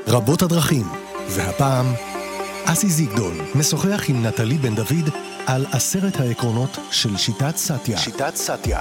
רבות הדרכים, והפעם אסי זיגדון משוחח עם נטלי בן דוד על 10 העקרונות של שיטת סאטיה. שיטת סאטיה.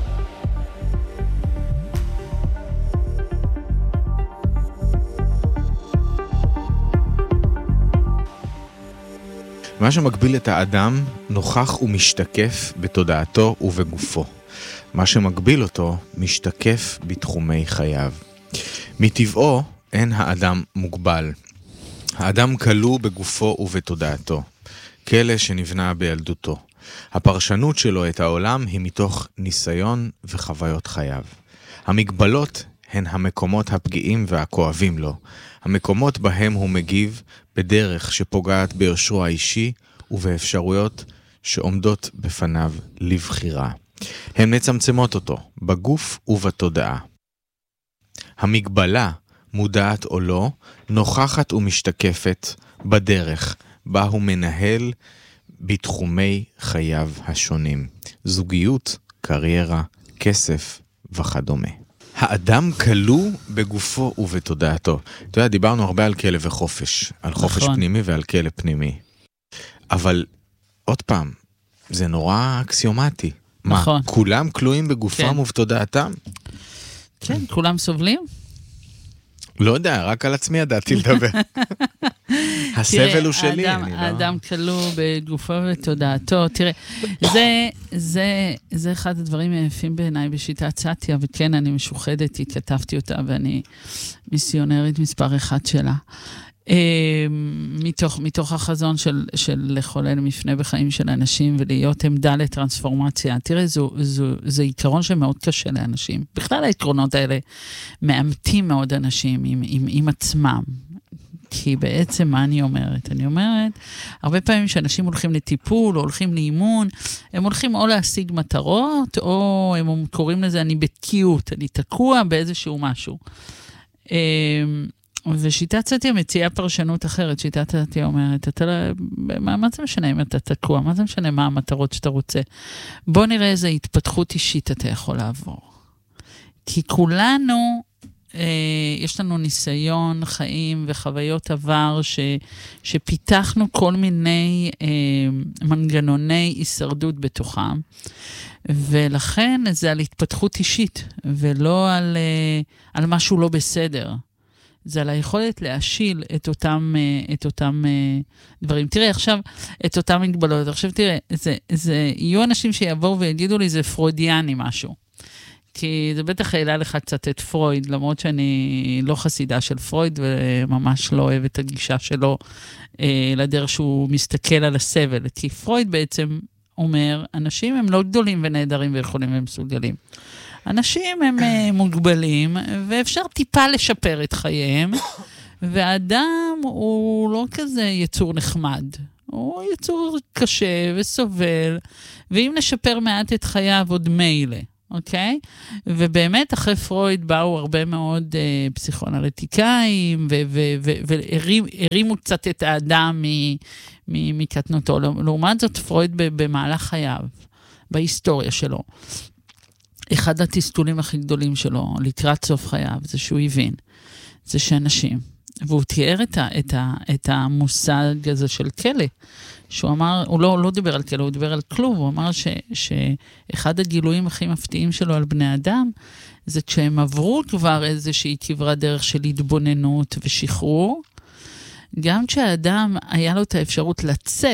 מה שמגביל את האדם נוכח ומשתקף בתודעתו ובגופו. מה שמגביל אותו משתקף בתחומי חייו. מטבעו אין האדם מוגבל. האדם כלוא בגופו ובתודעתו, כלא שנבנה בילדותו. הפרשנות שלו את העולם היא מתוך ניסיון וחוויות חייו. המגבלות הן המקומות הפגיעים והכואבים לו, המקומות בהם הוא מגיב בדרך שפוגעת ביושרו האישי ובאפשרויות שעומדות בפניו לבחירה. הן מצמצמות אותו בגוף ובתודעה. המגבלה, מודעת או לא, נוכחת ומשתקפת בדרך בה הוא מנהל בתחומי חייו השונים. זוגיות, קריירה, כסף וכדומה. האדם כלוא בגופו ובתודעתו. אתה יודע, דיברנו הרבה על כלא וחופש, על חופש פנימי ועל כלא פנימי. אבל עוד פעם, זה נורא אקסיומטי. נכון. מה, כולם כלואים בגופם ובתודעתם? כן, כולם סובלים? לא יודע, רק על עצמי ידעתי לדבר. הסבל הוא שלי. האדם כלוא בגופו ובתודעתו. תראה, זה אחד הדברים היפים בעיניי בשיטת סאטיה, וכן, אני משוחדת, כתבתי אותה, ואני מיסיונרית מספר 1 שלה. מתוך החזון של לחולל מפנה בחיים של אנשים ולהיות עמדה לטרנספורמציה. תראה, זה עיקרון שמאוד קשה לאנשים. בכלל העקרונות האלה מאמתים מאוד אנשים עם עצמם. כי בעצם מה אני אומרת? אני אומרת, הרבה פעמים שאנשים הולכים לטיפול או הולכים לאימון, הם הולכים או להשיג מטרות, או הם קוראים לזה אני בתקיעות, אני תקוע באיזשהו משהו. ושיטת סאטיה מציעה פרשנות אחרת. שיטת סאטיה אומרת, מה זה משנה אם אתה תקוע? מה זה משנה מה המטרות שאתה רוצה? בוא נראה איזו התפתחות אישית אתה יכול לעבור. כי כולנו, יש לנו ניסיון, חיים וחוויות עבר שפיתחנו כל מיני מנגנוני הישרדות בתוכם, ולכן זה על התפתחות אישית, ולא על משהו לא בסדר. זה על היכולת להשיל את אותם דברים. תראה, עכשיו, את אותם מגבלות. עכשיו, תראה, יהיו אנשים שיבואו ויגידו לי, זה פרוידיאני משהו. כי זה בטח העלה לך קצת את פרויד, למרות שאני לא חסידה של פרויד, וממש לא אוהב את הגישה שלו לדרך שהוא מסתכל על הסבל. כי פרויד בעצם אומר, אנשים הם לא גדולים ונהדרים ויכולים ומסוגלים. אנשים הם מוגבלים, ואפשר טיפה לשפר את חייהם, והאדם הוא לא כזה יצור נחמד, הוא יצור קשה וסובל, ואם נשפר מעט את חייו עוד מילא, אוקיי? ובאמת אחרי פרויד באו הרבה מאוד פסיכואנליטיקאים, והרימו קצת את האדם מקטנותו. לעומת זאת פרויד במהלך חייו, בהיסטוריה שלו, אחד התסכולים הכי גדולים שלו, לקראת סוף חייו, זה שהוא הבין, זה שאנשים, והוא תיאר את המושג הזה של כלא, שהוא אמר, הוא לא דיבר על כלא, הוא דיבר על כלום, הוא אמר שאחד הגילויים הכי מפתיעים שלו על בני אדם, זה כשהם עברו כבר איזושהי כברת דרך של התבוננות ושחרור, גם כשהאדם היה לו את האפשרות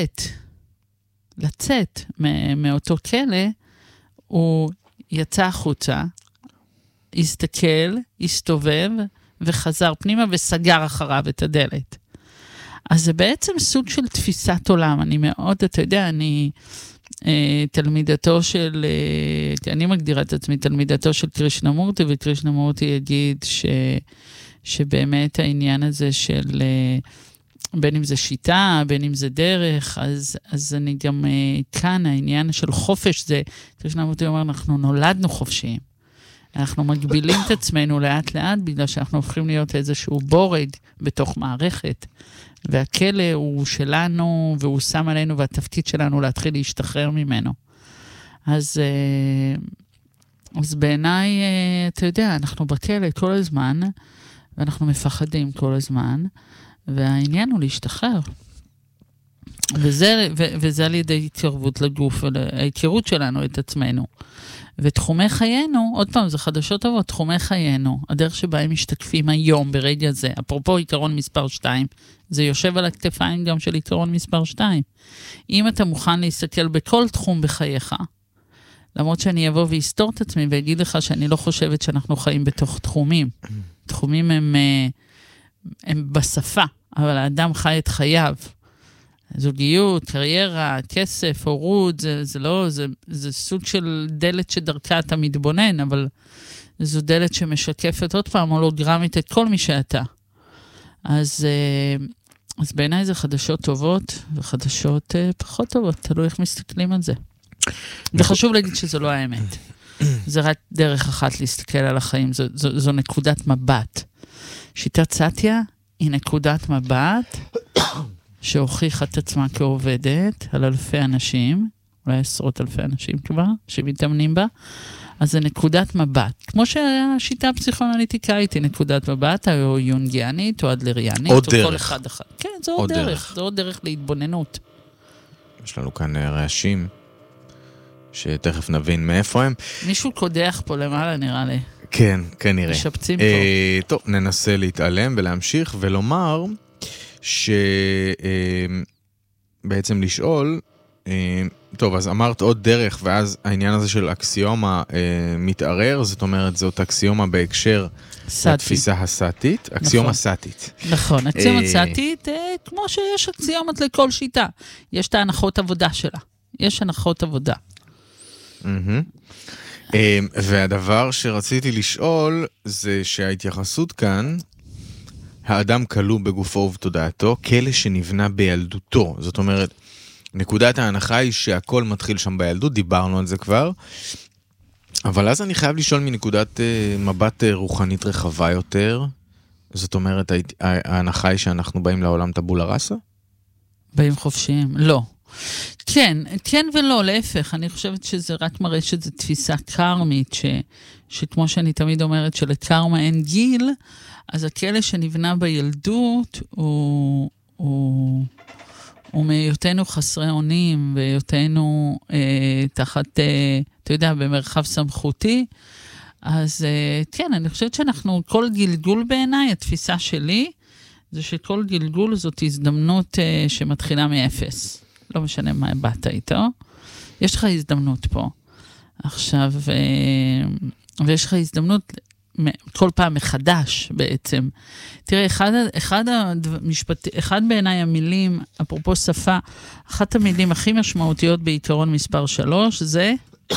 לצאת מאותו כלא, הוא יצא החוצה, הסתכל, הסתובב, וחזר פנימה וסגר אחריו את הדלת. אז זה בעצם סוג של תפיסת עולם. אני מאוד, אתה יודע, אני תלמידתו של, אני מגדירה את עצמי תלמידתו של קרישנמורטי, וקרישנמורטי יגיד שבאמת העניין הזה של בין אם זה שיטה, בין אם זה דרך, אז אני גם כאן, העניין של חופש זה, קרישנמורטי אומר, אנחנו נולדנו חופשיים. אנחנו מגבילים את עצמנו לאט לאט, בגלל שאנחנו הופכים להיות איזשהו בורג בתוך מערכת, והכלא הוא שלנו, והוא שם עלינו, והתפקיד שלנו להתחיל להשתחרר ממנו. אז בעיניי, אתה יודע, אנחנו בכלא כל הזמן, ואנחנו מפחדים כל הזמן, והעניין הוא להשתחרר. וזה על ידי התקרבות לגוף, ההיכרות שלנו את עצמנו. ותחומי חיינו, עוד פעם, זה חדשות טובות, תחומי חיינו, הדרך שבה הם משתקפים היום ברגע זה, אפרופו עיקרון מספר 2, זה יושב על הכתפיים גם של עיקרון מספר 2. אם אתה מוכן להסתכל בכל תחום בחייך, למרות שאני אבוא ואסתור את עצמי ואגיד לך שאני לא חושבת שאנחנו חיים בתוך תחומים. תחומים הם בשפה, אבל האדם חי את חייו. זוגיות, קריירה, כסף, הורות, זה סוג של דלת שדרכה אתה מתבונן, אבל זו דלת שמשקפת עוד פעם הולוגרמית את כל מי שאתה. אז בעיניי זה חדשות טובות וחדשות פחות טובות, תלוי איך מסתכלים על זה. וחשוב להגיד שזו לא האמת. זה רק דרך אחת להסתכל על החיים, זו נקודת מבט. שיטת סאטיה היא נקודת מבט שהוכיחה את עצמה כעובדת על אלפי אנשים, אולי עשרות אלפי אנשים כבר, שמתאמנים בה, אז זה נקודת מבט. כמו שהשיטה הפסיכואנליטיקאית היא נקודת מבט, או יונגיאנית, או אדלריאנית, עוד או דרך. כל אחד אחד. כן, זו עוד דרך. זו עוד דרך להתבוננות. יש לנו כאן רעשים, שתכף נבין מאיפה הם. מישהו קודח פה למעלה, נראה לי. כן, כנראה. משפצים פה. טוב, ננסה להתעלם ולהמשיך ולומר שבעצם לשאול, טוב, אז אמרת עוד דרך, ואז העניין הזה של אקסיומה מתערער, זאת אומרת, זאת אקסיומה בהקשר לתפיסה הסאטית, אקסיומה סאטית. נכון, אקסיומה סאטית, כמו שיש אקסיומות לכל שיטה, יש את ההנחות עבודה שלה, יש הנחות עבודה. והדבר שרציתי לשאול, זה שההתייחסות כאן, האדם כלוא בגופו ובתודעתו, כלא שנבנה בילדותו. זאת אומרת, נקודת ההנחה היא שהכל מתחיל שם בילדות, דיברנו על זה כבר, אבל אז אני חייב לשאול מנקודת מבט רוחנית רחבה יותר, זאת אומרת, ההנחה היא שאנחנו באים לעולם טבולה ראסה? באים חופשיים, לא. כן, כן ולא, להפך, אני חושבת שזה רק מראה שזו תפיסה קרמית, שכמו שאני תמיד אומרת שלקרמה אין גיל, אז הכלא שנבנה בילדות הוא מהיותנו חסרי אונים, והיותנו תחת, אתה יודע, במרחב סמכותי, אז כן, אני חושבת שאנחנו, כל גלגול בעיניי, התפיסה שלי, זה שכל גלגול זאת הזדמנות שמתחילה מאפס. לא משנה מה באת איתו. יש לך הזדמנות פה. עכשיו, ויש לך הזדמנות כל פעם מחדש בעצם. תראה, אחד בעיניי המילים, אפרופו שפה, אחת המילים הכי משמעותיות בעיקרון מספר 3, זה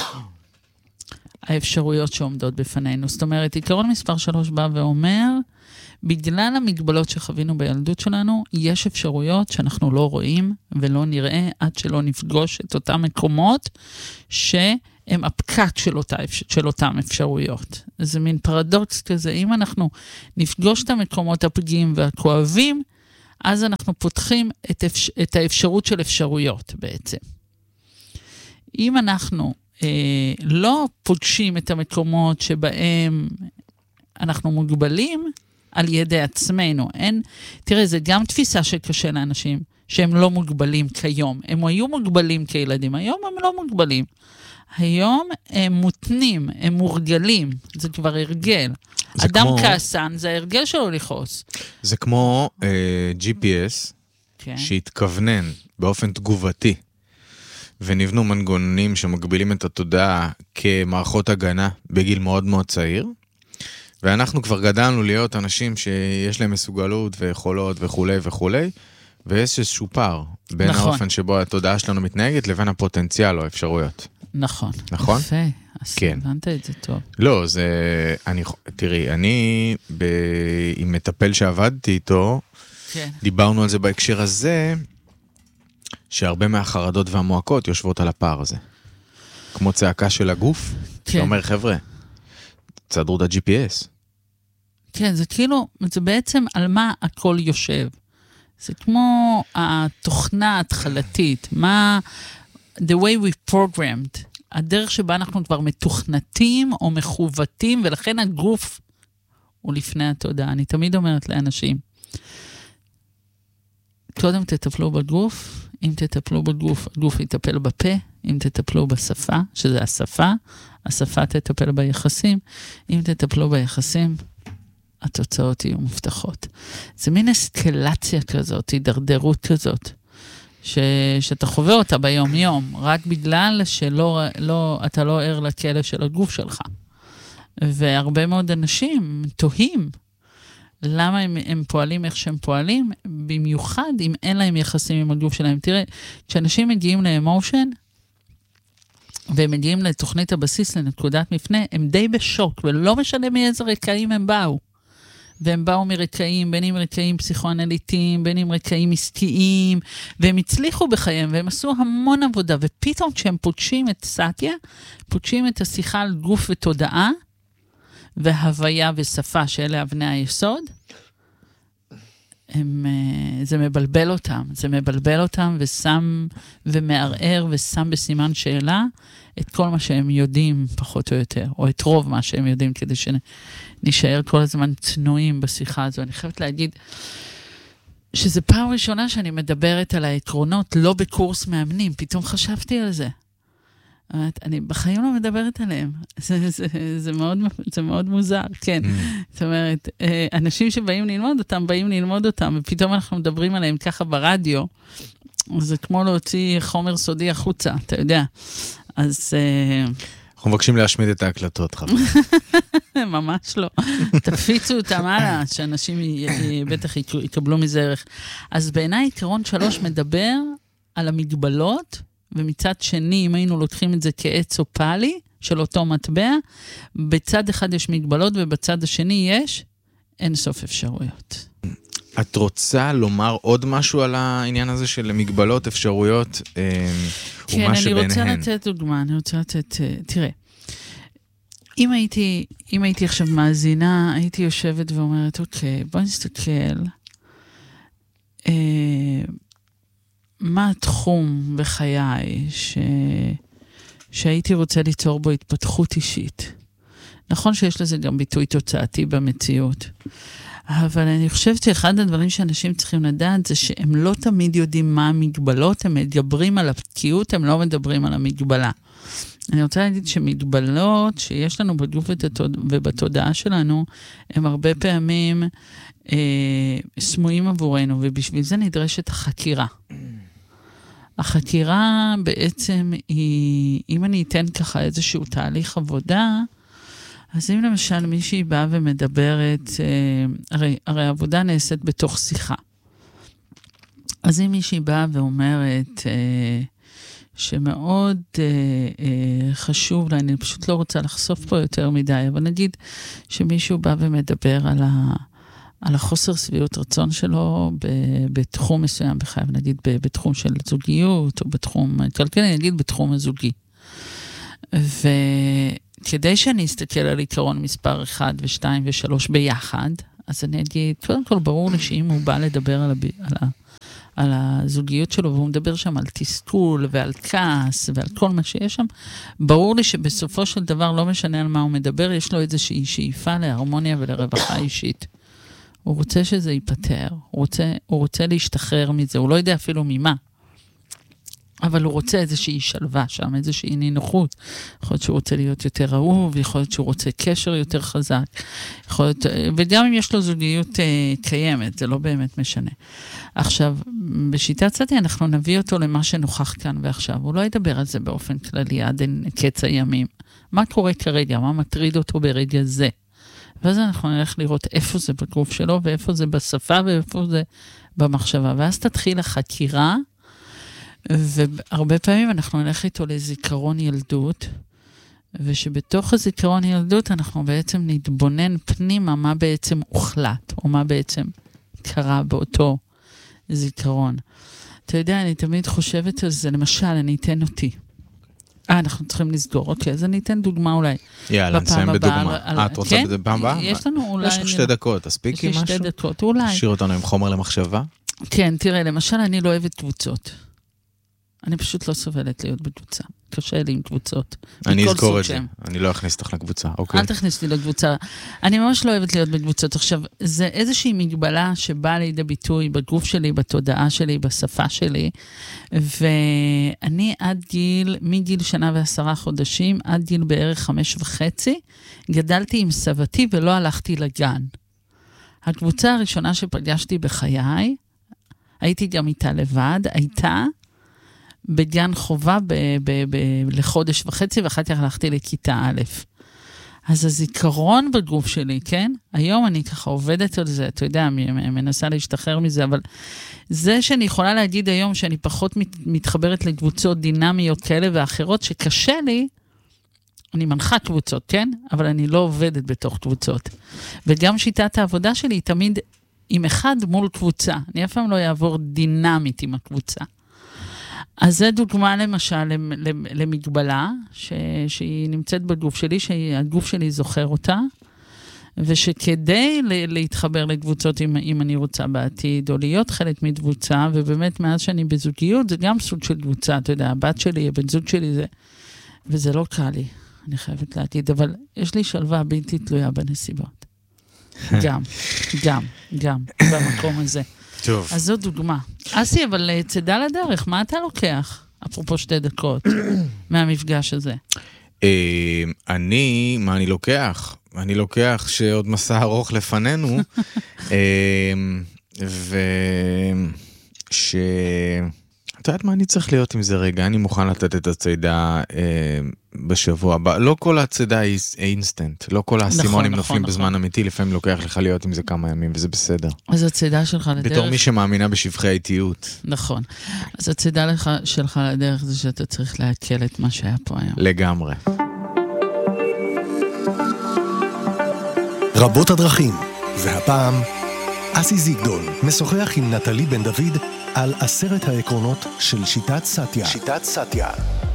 האפשרויות שעומדות בפנינו. זאת אומרת, עיקרון מספר 3 בא ואומר, בגלל המגבלות שחווינו בילדות שלנו, יש אפשרויות שאנחנו לא רואים ולא נראה עד שלא נפגוש את אותם מקומות שהם הפקק של אותם אפשרויות. זה מין פרדוקס כזה, אם אנחנו נפגוש את המקומות הפגיעים והכואבים, אז אנחנו פותחים את האפשרות של אפשרויות בעצם. אם אנחנו לא פוגשים את המקומות שבהם אנחנו מוגבלים, על ידי עצמנו. תראה, זה גם תפיסה שקשה לאנשים, שהם לא מוגבלים כיום. הם היו מוגבלים כילדים, היום הם לא מוגבלים. היום הם מותנים, הם מורגלים, זה כבר הרגל. אדם כעסן, זה ההרגל שלו לכעוס. זה כמו GPS, שהתכוונן באופן תגובתי, ונבנו מנגנונים שמגבילים את התודעה כמערכות הגנה בגיל מאוד מאוד צעיר, ואנחנו כבר גדלנו להיות אנשים שיש להם מסוגלות ויכולות וכו' וכו', ויש איזשהו פער בין האופן שבו התודעה שלנו מתנהגת לבין הפוטנציאל או האפשרויות. נכון. נכון? יפה, אז הבנת את זה טוב. לא, תראי, אני עם מטפל שעבדתי איתו, דיברנו על זה בהקשר הזה, שהרבה מהחרדות והמועקות יושבות על הפער הזה. כמו צעקה של הגוף, שאומר, חבר'ה, צעדרו את ה-GPS. כן, זה כאילו, זה בעצם על מה הכל יושב. זה כמו התוכנה ההתחלתית, the way we programmed, הדרך שבה אנחנו כבר מתוכנתים או מכוותים, ולכן הגוף הוא לפני התודעה. אני תמיד אומרת לאנשים, קודם תטפלו בגוף, אם תטפלו בגוף, הגוף יטפל בפה, אם תטפלו בשפה, שזה השפה, השפה תטפל ביחסים, אם תטפלו ביחסים, התוצאות יהיו מובטחות. זה מין אסקלציה כזאת, הידרדרות כזאת, שאתה חווה אותה ביום יום, רק בגלל שאתה לא ער לכלא של הגוף שלך. והרבה מאוד אנשים תוהים, למה הם פועלים איך שהם פועלים, במיוחד אם אין להם יחסים עם הגוף שלהם. תראה, כשאנשים מגיעים לאמושן, והם מגיעים לתוכנית הבסיס, לנקודת מפנה, הם די בשוק, ולא משנה מאיזה רקעים הם באו. והם באו מרקעים, בין אם רקעים פסיכואנליטיים, בין אם רקעים עסקיים, והם הצליחו בחייהם, והם עשו המון עבודה, ופתאום כשהם פוגשים את סאטיה, פוגשים את השיחה על גוף ותודעה, והוויה ושפה שאלה אבני היסוד, זה מבלבל אותם ושם ומערער ושם בסימן שאלה את כל מה שהם יודעים פחות או יותר, או את רוב מה שהם יודעים, כדי שנשאר כל הזמן צנועים בשיחה הזו. אני חייבת להגיד שזו פעם ראשונה שאני מדברת על העקרונות, לא בקורס מאמנים, פתאום חשבתי על זה. אני בחיים לא מדברת עליהם. זה מאוד מוזר, כן. זאת אומרת, אנשים שבאים ללמוד אותם, ופתאום אנחנו מדברים עליהם ככה ברדיו, זה כמו להוציא חומר סודי החוצה, אתה יודע. אז אנחנו מבקשים להשמיד את ההקלטות, חבר. ממש לא. תפיצו אותם הלאה, שאנשים בטח יקבלו מזה ערך. אז בעיניי עיקרון 3 מדבר על המגבלות, ומצד שני, אם היינו לוקחים את זה כעץ או פלי של אותו מטבע, בצד אחד יש מגבלות, ובצד השני יש אין סוף אפשרויות. את רוצה לומר עוד משהו על העניין הזה של מגבלות, אפשרויות, ומה שביניהן? כן, אני רוצה לתת דוגמה, תראה, אם הייתי עכשיו מאזינה, הייתי יושבת ואומרת, אוקיי, בוא נסתכל, מה התחום בחיי שהייתי רוצה ליצור בו התפתחות אישית? נכון שיש לזה גם ביטוי תוצאתי במציאות, אבל אני חושבת שאחד הדברים שאנשים צריכים לדעת זה שהם לא תמיד יודעים מה המגבלות, הם מדברים על הבקיאות, הם לא מדברים על המגבלה. אני רוצה להגיד שמגבלות שיש לנו בגוף ובתודעה שלנו, הם הרבה פעמים סמויים עבורנו, ובשביל זה נדרשת החקירה. החקירה בעצם היא, אם אני אתן ככה איזשהו תהליך עבודה, אז אם למשל מישהי באה ומדברת, הרי העבודה נעשית בתוך שיחה. אז אם מישהי באה ואומרת שמאוד חשוב לה, אני פשוט לא רוצה לחשוף פה יותר מדי, אבל נגיד שמישהו בא ומדבר על החוסר סביעות רצון שלו בתחום מסוים בחייו, נגיד בתחום של זוגיות, או בתחום כלכלי, נגיד בתחום הזוגי. וכדי שאני אסתכל על עיקרון מספר 1 ו-2 ו-3 ביחד, אז אני אגיד, קודם כל ברור לי שאם הוא בא לדבר על הזוגיות שלו, והוא מדבר שם על תסכול ועל כעס ועל כל מה שיש שם, ברור לי שבסופו של דבר לא משנה על מה הוא מדבר, יש לו איזושהי שאיפה להרמוניה ולרווחה אישית. הוא רוצה שזה ייפטר, הוא רוצה להשתחרר מזה, הוא לא יודע אפילו ממה, אבל הוא רוצה איזושהי שלווה שם, איזושהי נינוחות. יכול להיות שהוא רוצה להיות יותר אהוב, יכול להיות שהוא רוצה קשר יותר חזק, וגם אם יש לו זוגיות קיימת, זה לא באמת משנה. עכשיו, בשיטת סאטיה אנחנו נביא אותו למה שנוכח כאן ועכשיו, הוא לא ידבר על זה באופן כללי עד קץ הימים. מה קורה כרגע, מה מטריד אותו ברגע זה? ואז אנחנו נלך לראות איפה זה בגוף שלו, ואיפה זה בשפה, ואיפה זה במחשבה. ואז תתחיל החקירה, והרבה פעמים אנחנו נלך איתו לזיכרון ילדות, ושבתוך הזיכרון ילדות אנחנו בעצם נתבונן פנימה מה בעצם הוחלט, או מה בעצם קרה באותו זיכרון. אתה יודע, אני תמיד חושבת על זה, למשל, אני אתן אותי. אנחנו צריכים לסגור, אוקיי, אז אני אתן דוגמה אולי. יאללה, נסיים בדוגמה. את רוצה בפעם הבאה? יש לנו אולי... יש לך 2 דקות, תספיקי משהו? יש לי 2 דקות, אולי. תשאיר אותנו עם חומר למחשבה? כן, תראה, למשל, אני לא אוהבת קבוצות. אני פשוט לא סובלת להיות בקבוצה. קשה לי עם קבוצות. אני אזכור את זה. אני לא אכניס אותך לקבוצה. אוקיי. אל תכניס אותי לקבוצה. אני ממש לא אוהבת להיות בקבוצות. עכשיו, זה איזושהי מגבלה שבאה לידי ביטוי בגוף שלי, בתודעה שלי, בשפה שלי, ואני מגיל 1.10 חודשים, עד גיל בערך 5.5, גדלתי עם סבתי ולא הלכתי לגן. הקבוצה הראשונה שפגשתי בחיי, הייתי גם איתה לבד, הייתה בגן חובה לחודש וחצי, ואחר כך הלכתי לכיתה א'. אז הזיכרון בגוף שלי, כן? היום אני ככה עובדת על זה, אתה יודע, מנסה להשתחרר מזה, אבל זה שאני יכולה להגיד היום שאני פחות מתחברת לקבוצות דינמיות כאלה ואחרות, שקשה לי, אני מנחה קבוצות, כן? אבל אני לא עובדת בתוך קבוצות. וגם שיטת העבודה שלי היא תמיד עם אחד מול קבוצה. אני אף פעם לא יעבור דינמית עם הקבוצה. אז זה דוגמה למשל למגבלה שהיא נמצאת בגוף שלי, שהגוף שלי זוכר אותה, ושכדי להתחבר לקבוצות אם אני רוצה בעתיד, או להיות חלק מקבוצה, ובאמת מאז שאני בזוגיות, זה גם סוג של קבוצה, אתה יודע, הבת שלי, הבן זוג שלי, וזה לא קל לי, אני חייבת להגיד, אבל יש לי שלווה בלתי תלויה בנסיבות. גם, במקום הזה. טוב. אז זו דוגמה. אסי, אבל צדה לדרך, מה אתה לוקח? אפרופו 2 דקות מהמפגש הזה. מה אני לוקח? אני לוקח שעוד מסע ארוך לפנינו, אתה יודעת מה, אני צריך להיות עם זה רגע, אני מוכן לתת את הצעידה בשבוע הבא. לא כל הצעידה היא אינסטנט, לא כל האסימונים נופלים בזמן אמיתי, לפעמים לוקח לך להיות עם זה כמה ימים, וזה בסדר. אז הצעידה שלך לדרך... בתור מי שמאמינה בשבחי האיטיות. נכון. אז הצעידה שלך לדרך זה שאתה צריך להקל את מה שהיה פה היום. לגמרי. רבות הדרכים, והפעם אסי זיגדון משוחח עם נטלי בן דוד על 10 העקרונות של שיטת סאטיה. שיטת סאטיה.